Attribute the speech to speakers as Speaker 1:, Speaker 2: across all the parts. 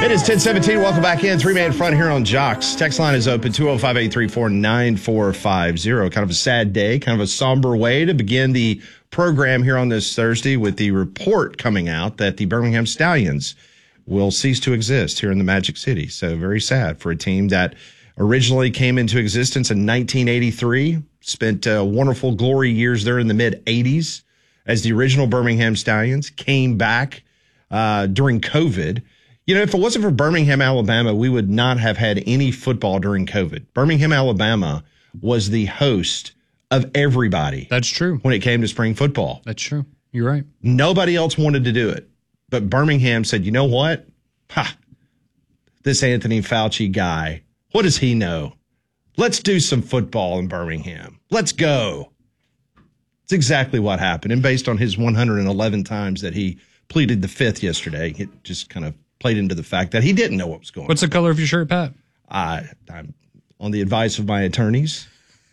Speaker 1: It is 10:17. Welcome back in. Three-man front here on Jocks. Text line is open, 205-834-9450. Kind of a sad day, kind of a somber way to begin the program here on this Thursday with the report coming out that the Birmingham Stallions will cease to exist here in the Magic City. So very sad for a team that originally came into existence in 1983, spent wonderful glory years there in the mid-'80s as the original Birmingham Stallions, came back during COVID. You know, if it wasn't for Birmingham, Alabama, we would not have had any football during COVID. Birmingham, Alabama was the host of everybody.
Speaker 2: That's true.
Speaker 1: When it came to spring football.
Speaker 2: That's true. You're right.
Speaker 1: Nobody else wanted to do it. But Birmingham said, you know what? This Anthony Fauci guy, what does he know? Let's do some football in Birmingham. Let's go. It's exactly what happened. And based on his 111 times that he pleaded the fifth yesterday, it just kind of played into the fact that he didn't know what was going on.
Speaker 2: What's the color of your shirt, Pat?
Speaker 1: I'm on the advice of my attorneys.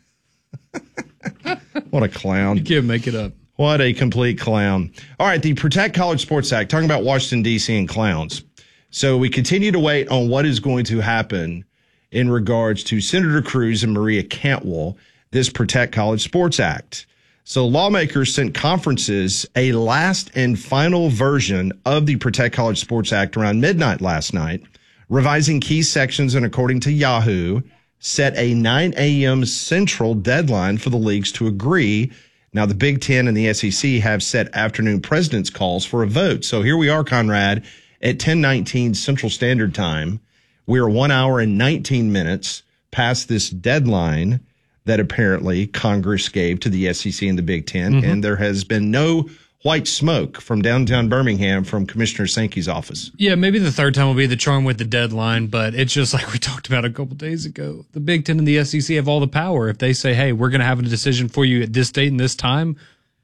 Speaker 1: What a clown.
Speaker 2: You can't make it up.
Speaker 1: What a complete clown. All right, the Protect College Sports Act, talking about Washington, D.C. and clowns. So we continue to wait on what is going to happen in regards to Senator Cruz and Maria Cantwell, this Protect College Sports Act. So lawmakers sent conferences a last and final version of the Protect College Sports Act around midnight last night, revising key sections and, according to Yahoo, set a 9 a.m. Central deadline for the leagues to agree. Now, the Big Ten and the SEC have set afternoon president's calls for a vote. So here we are, Conrad, at 10:19 Central Standard Time. We are 1 hour and 19 minutes past this deadline that apparently Congress gave to the SEC and the Big Ten, and there has been no white smoke from downtown Birmingham from Commissioner Sankey's office.
Speaker 2: Yeah, maybe the third time will be the charm with the deadline, but it's just like we talked about a couple days ago. The Big Ten and the SEC have all the power. If they say, hey, we're going to have a decision for you at this date and this time,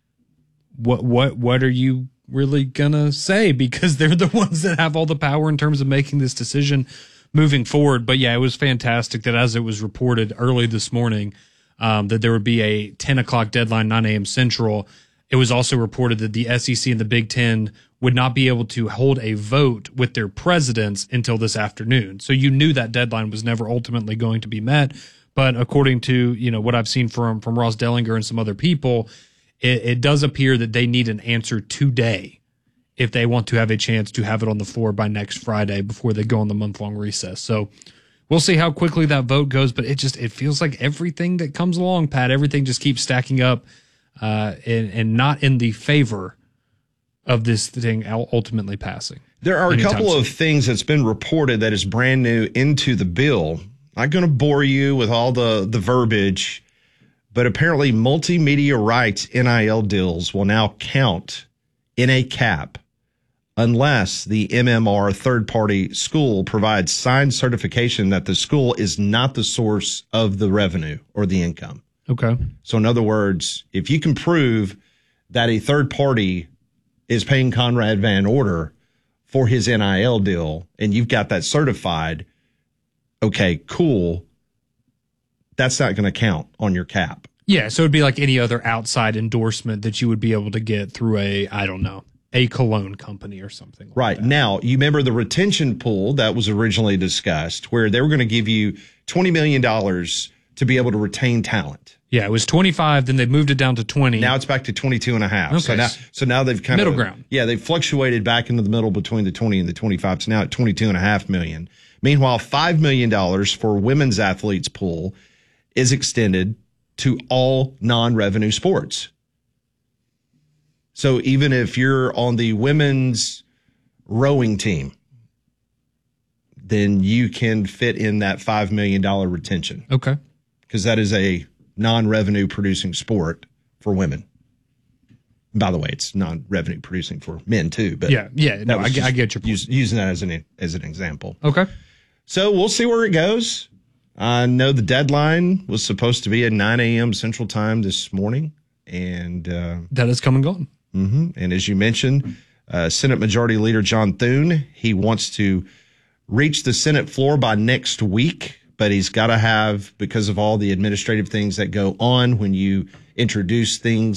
Speaker 2: what are you really going to say? Because they're the ones that have all the power in terms of making this decision moving forward. But yeah, it was fantastic that as it was reported early this morning, that there would be a 10 o'clock deadline, 9 a.m. Central. It was also reported that the SEC and the Big Ten would not be able to hold a vote with their presidents until this afternoon. So you knew that deadline was never ultimately going to be met. But according to, you know, what I've seen from Ross Dellinger and some other people, it does appear that they need an answer today if they want to have a chance to have it on the floor by next Friday before they go on the month-long recess. So we'll see how quickly that vote goes, but it feels like everything that comes along, Pat, everything just keeps stacking up and not in the favor of this thing ultimately passing.
Speaker 1: There are a couple of things that's been reported that is brand new into the bill. I'm not going to bore you with all the verbiage, but apparently multimedia rights NIL deals will now count in a cap unless the MMR third-party school provides signed certification that the school is not the source of the revenue or the income.
Speaker 2: Okay.
Speaker 1: So in other words, if you can prove that a third party is paying Conrad Van Order for his NIL deal and you've got that certified, okay, cool. That's not going to count on your cap.
Speaker 2: Yeah, so it'd be like any other outside endorsement that you would be able to get through a cologne company or something like
Speaker 1: right.
Speaker 2: that.
Speaker 1: Now, you remember the retention pool that was originally discussed where they were going to give you $20 million to be able to retain talent.
Speaker 2: Yeah, it was 25, then they moved it down to 20.
Speaker 1: Now it's back to 22.5.
Speaker 2: Okay.
Speaker 1: So now they've kind
Speaker 2: middle
Speaker 1: of
Speaker 2: ground.
Speaker 1: Yeah, they've fluctuated back into the middle between the 20 and the 25. So now at $22.5 million. Meanwhile, $5 million for women's athletes pool is extended to all non-revenue sports. So even if you're on the women's rowing team, then you can fit in that $5 million retention.
Speaker 2: Okay.
Speaker 1: Because that is a non-revenue producing sport for women. By the way, it's non-revenue producing for men too. But
Speaker 2: yeah. No, I get your point.
Speaker 1: Using that as an example.
Speaker 2: Okay.
Speaker 1: So we'll see where it goes. I know the deadline was supposed to be at 9 a.m. Central Time this morning, and
Speaker 2: that has come and gone.
Speaker 1: And as you mentioned, Senate Majority Leader John Thune, he wants to reach the Senate floor by next week, but he's got to have, because of all the administrative things that go on when you introduce things